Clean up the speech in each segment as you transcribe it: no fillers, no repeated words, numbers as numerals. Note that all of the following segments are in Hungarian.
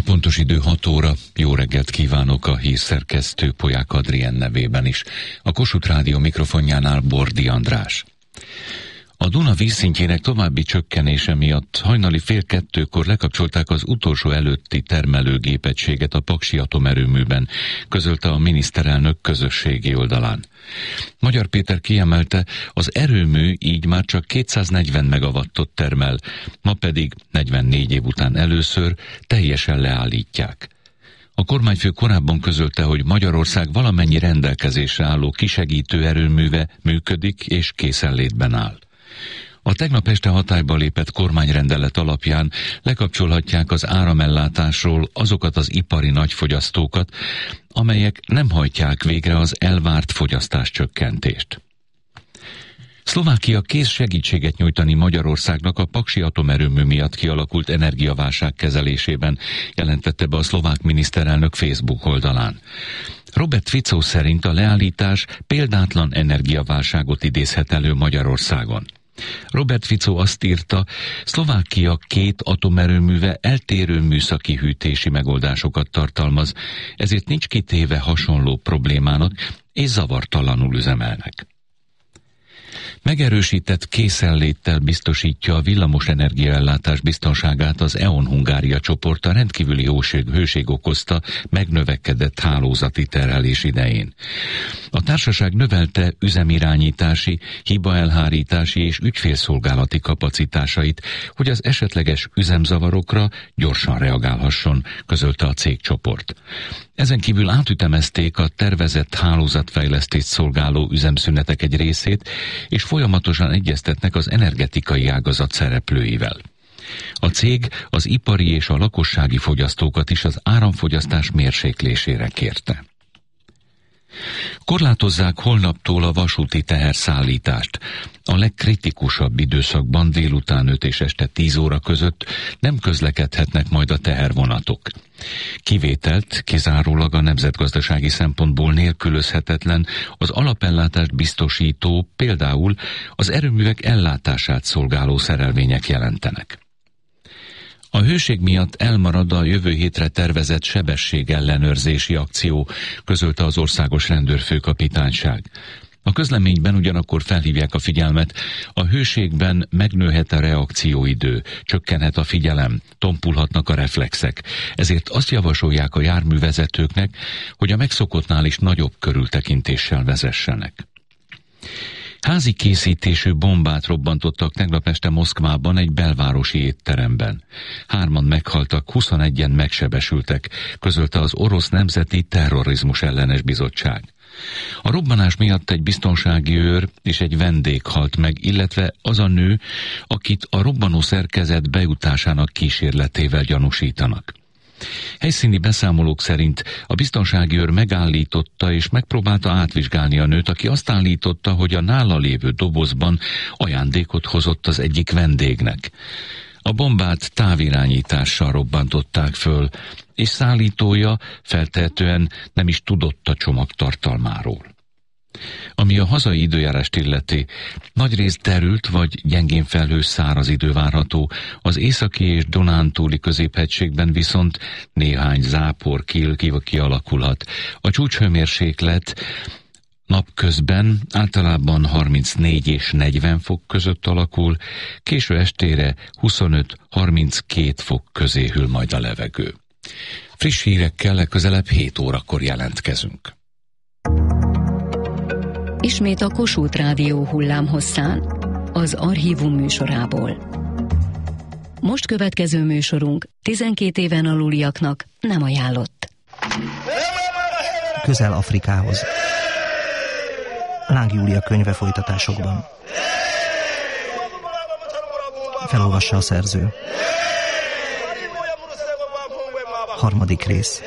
Pontos idő 6 óra. Jó reggelt kívánok a hírszerkesztő Polyák Adrien nevében is. A Kossuth Rádió mikrofonjánál Bordi András. A Duna vízszintjének további csökkenése miatt hajnali 1:30-kor lekapcsolták az utolsó előtti termelőgépegységet a Paksi atomerőműben, közölte a miniszterelnök közösségi oldalán. Magyar Péter kiemelte, az erőmű így már csak 240 megawattot termel, ma pedig 44 év után először teljesen leállítják. A kormányfő korábban közölte, hogy Magyarország valamennyi rendelkezésre álló kisegítő erőműve működik és készenlétben áll. A tegnap este hatályba lépett kormányrendelet alapján lekapcsolhatják az áramellátásról azokat az ipari nagyfogyasztókat, amelyek nem hajtják végre az elvárt fogyasztáscsökkentést. Szlovákia kész segítséget nyújtani Magyarországnak a Paksi atomerőmű miatt kialakult energiaválság kezelésében, jelentette be a szlovák miniszterelnök Facebook oldalán. Robert Fico szerint a leállítás példátlan energiaválságot idézhet elő Magyarországon. Robert Fico azt írta, Szlovákia 2 atomerőműve eltérő műszaki hűtési megoldásokat tartalmaz, ezért nincs kitéve hasonló problémának, és zavartalanul üzemelnek. Megerősített készenléttel biztosítja a villamos energiaellátás biztonságát az E.ON Hungária csoport a rendkívüli hőség okozta megnövekedett hálózati terhelés idején. A társaság növelte üzemirányítási, hibaelhárítási és ügyfélszolgálati kapacitásait, hogy az esetleges üzemzavarokra gyorsan reagálhasson, közölte a cégcsoport. Ezen kívül átütemezték a tervezett hálózatfejlesztést szolgáló üzemszünetek egy részét, és folyamatosan egyeztetnek az energetikai ágazat szereplőivel. A cég az ipari és a lakossági fogyasztókat is az áramfogyasztás mérséklésére kérte. Korlátozzák holnaptól a vasúti teherszállítást. A legkritikusabb időszakban délután 5 és este 10 óra között nem közlekedhetnek majd a tehervonatok. Kivételt kizárólag a nemzetgazdasági szempontból nélkülözhetetlen az alapellátást biztosító, például az erőművek ellátását szolgáló szerelvények jelentenek. A hőség miatt elmarad a jövő hétre tervezett sebességellenőrzési akció, közölte az országos rendőrfőkapitányság. A közleményben ugyanakkor felhívják a figyelmet, a hőségben megnőhet a reakcióidő, csökkenhet a figyelem, tompulhatnak a reflexek. Ezért azt javasolják a járművezetőknek, hogy a megszokottnál is nagyobb körültekintéssel vezessenek. Házi készítésű bombát robbantottak tegnap este Moszkvában egy belvárosi étteremben. 3-an meghaltak, 21-en megsebesültek, közölte az orosz Nemzeti Terrorizmus Ellenes Bizottság. A robbanás miatt egy biztonsági őr és egy vendég halt meg, illetve az a nő, akit a robbanó szerkezet bejutásának kísérletével gyanúsítanak. Helyszíni beszámolók szerint a biztonsági őr megállította és megpróbálta átvizsgálni a nőt, aki azt állította, hogy a nála lévő dobozban ajándékot hozott az egyik vendégnek. A bombát távirányítással robbantották föl, és szállítója feltehetően nem is tudott a csomag tartalmáról. Ami a hazai időjárást illeti, nagyrészt derült vagy gyengén felhős száraz idő várható, az északi és Dunántúli középhegységben viszont néhány zápor kialakulhat. A csúcshőmérséklet napközben általában 34 és 40 fok között alakul, késő estére 25-32 fok közé hűl majd a levegő. Friss hírekkel legközelebb 7 órakor jelentkezünk. Ismét a Kossuth Rádió hullámhosszán, az Archívum műsorából. Most következő műsorunk 12 éven aluliaknak nem ajánlott. Közel Afrikához. Láng Júlia könyve folytatásokban. Felolvassa a szerző. 3. rész.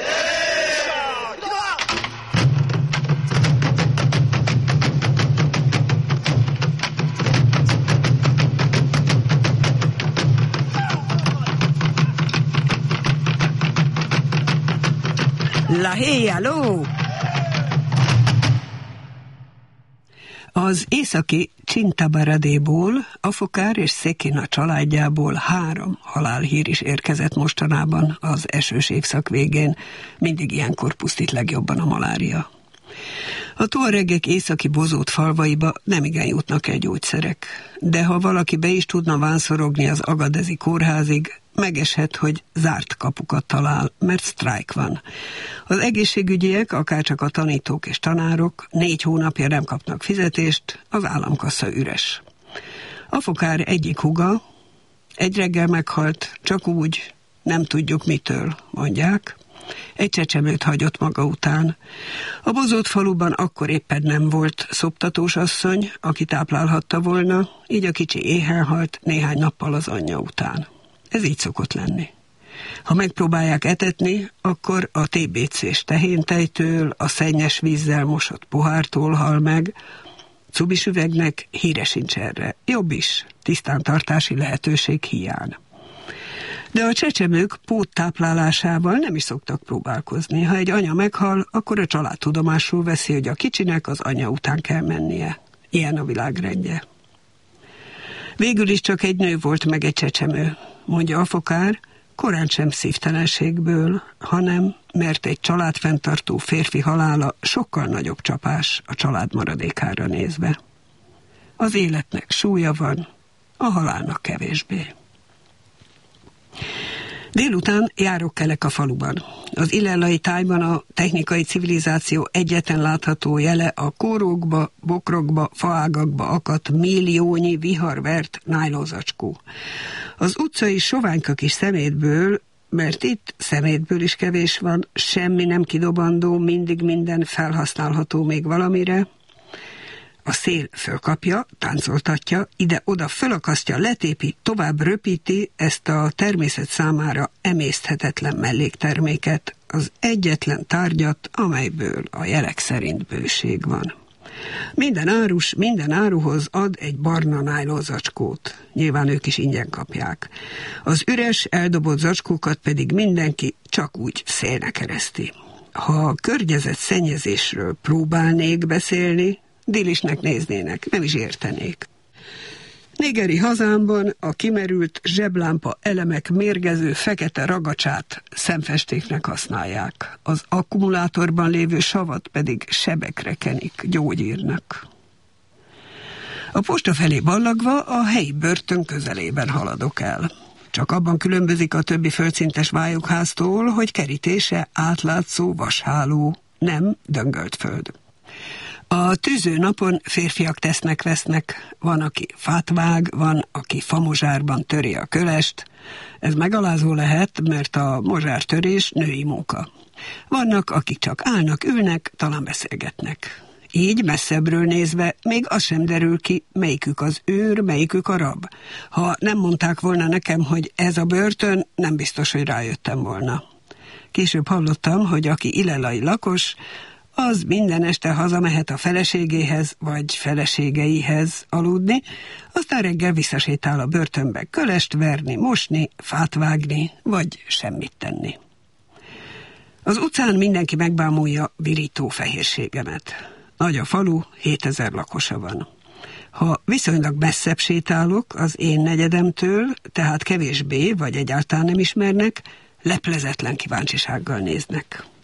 Lahé, aló! Az északi Csintabaradéból, Afokár és Szekina családjából 3 halálhír is érkezett mostanában az esős évszak végén. Mindig ilyenkor pusztít legjobban a malária. A tuaregek északi bozót falvaiba nemigen jutnak el gyógyszerek, de ha valaki be is tudna vánszorogni az agadezi kórházig, megeshet, hogy zárt kapukat talál, mert sztrájk van. Az egészségügyiek, akárcsak a tanítók és tanárok 4 hónapja nem kapnak fizetést, az államkassa üres. Afokár egyik húga egy reggel meghalt, csak úgy, nem tudjuk mitől, mondják. Egy csecsemőt hagyott maga után. A bozót faluban akkor éppen nem volt szoptatós asszony, aki táplálhatta volna, így a kicsi éhen halt néhány nappal az anyja után. Ez így szokott lenni. Ha megpróbálják etetni, akkor a TBC-s tehéntejtől, a szennyes vízzel mosott pohártól hal meg. Cubis üvegnek híre sincs erre. Jobb is, tisztántartási lehetőség hiány. De a csecsemők póttáplálásával nem is szoktak próbálkozni. Ha egy anya meghal, akkor a család tudomásul veszi, hogy a kicsinek az anya után kell mennie. Ilyen a világrendje. Végül is csak egy nő volt meg egy csecsemő, mondja Afokár, korán sem szívtelenségből, hanem mert egy családfenntartó férfi halála sokkal nagyobb csapás a család maradékára nézve. Az életnek súlya van, a halálnak kevésbé. Délután járok-kelek a faluban. Az illellai tájban a technikai civilizáció egyetlen látható jele a kórókba, bokrokba, faágakba akadt milliónyi viharvert nájlonzacskó. Az utcai soványka kis szemétből, mert itt szemétből is kevés van, semmi nem kidobandó, mindig minden felhasználható még valamire. A szél fölkapja, táncoltatja, ide-oda fölakasztja, letépi, tovább röpíti ezt a természet számára emészthetetlen mellékterméket, az egyetlen tárgyat, amelyből a jelek szerint bőség van. Minden árus minden áruhoz ad egy barna nájlon zacskót. Nyilván ők is ingyen kapják. Az üres, eldobott zacskókat pedig mindenki csak úgy szélnek ereszti. Ha a környezet szennyezésről próbálnék beszélni, dilisnek néznének, nem is értenék. Nigeri hazámban a kimerült zseblámpa elemek mérgező fekete ragacsát szemfestéknek használják. Az akkumulátorban lévő savat pedig sebekre kenik, gyógyírnak. A posta felé ballagva a helyi börtön közelében haladok el. Csak abban különbözik a többi földszintes vályokháztól, hogy kerítése átlátszó vasháló, nem döngölt föld. A tűző napon férfiak tesznek-vesznek, van, aki fát vág, van, aki famozsárban töri a kölest. Ez megalázó lehet, mert a mozsártörés női munka. Vannak, akik csak állnak, ülnek, talán beszélgetnek. Így messzebbről nézve még az sem derül ki, melyikük az őr, melyikük a rab. Ha nem mondták volna nekem, hogy ez a börtön, nem biztos, hogy rájöttem volna. Később hallottam, hogy aki illellai lakos, az minden este hazamehet a feleségéhez vagy feleségeihez aludni, aztán reggel visszasétál a börtönbe kölest verni, mosni, fát vágni, vagy semmit tenni. Az utcán mindenki megbámulja virító fehérségemet. Nagy a falu, 7000 lakosa van. Ha viszonylag messzebb sétálok az én negyedemtől, tehát kevésbé vagy egyáltalán nem ismernek, leplezetlen kíváncsisággal néznek.